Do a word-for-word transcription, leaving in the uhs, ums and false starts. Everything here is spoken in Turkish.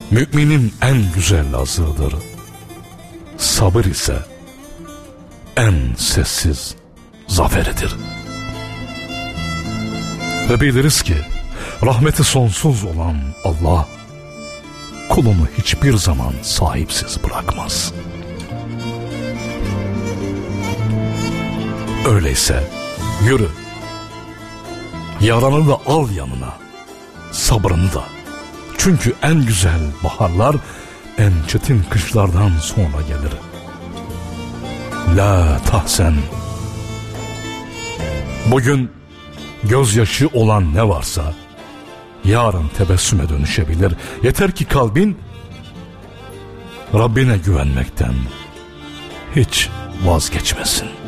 Müminin en güzel azığıdır. Sabır ise en sessiz zaferidir. Ve biliriz ki rahmeti sonsuz olan Allah kulunu hiçbir zaman sahipsiz bırakmaz. Öyleyse yürü, yaranı da al yanına, sabrını da. Çünkü en güzel baharlar en çetin kışlardan sonra gelir. La tahsen. Bugün gözyaşı olan ne varsa yarın tebessüme dönüşebilir. Yeter ki kalbin Rabbine güvenmekten hiç vazgeçmesin.